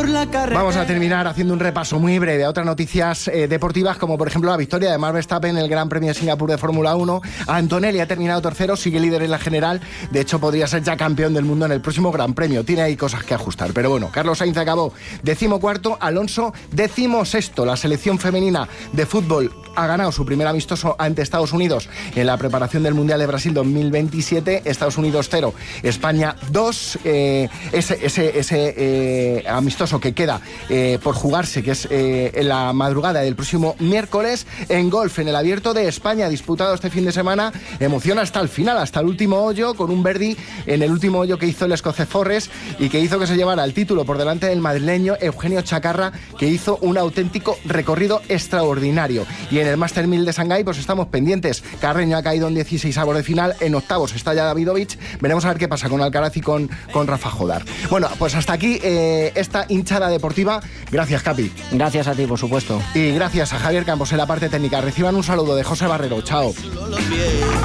por la carretera. Vamos a terminar haciendo un repaso muy breve a otras noticias deportivas, como por ejemplo la victoria de Max Verstappen en el Gran Premio de Singapur de Fórmula 1. Antonelli ha terminado tercero, sigue líder en la general. De hecho, podría ser ya campeón del mundo en el próximo Gran Premio. Tiene ahí cosas que ajustar. Pero bueno, Carlos Sainz acabó 14º, Alonso 16º. La selección femenina de fútbol ha ganado su primer amistoso ante Estados Unidos en la preparación del Mundial de Brasil 2027. Estados Unidos 0, España 2. Ese amistoso que queda por jugarse, que es en la madrugada del próximo miércoles. En golf, en el Abierto de España, disputado este fin de semana, emociona hasta el final, hasta el último hoyo, con un birdie en el último hoyo que hizo el escocés Forrest y que hizo que se llevara el título por delante del madrileño Eugenio Chacarra, que hizo un auténtico recorrido extraordinario. Y en el Master 1000 de Shanghái, pues estamos pendientes. Carreño ha caído en 16avos de final, en octavos está ya Davidovich. Veremos a ver qué pasa con Alcaraz y con Rafa Jodar. Bueno, pues hasta aquí esta hinchada deportiva. Gracias, Capi. Gracias a ti, por supuesto. Y gracias a Javier Campos en la parte técnica. Reciban un saludo de José Barrero. Chao.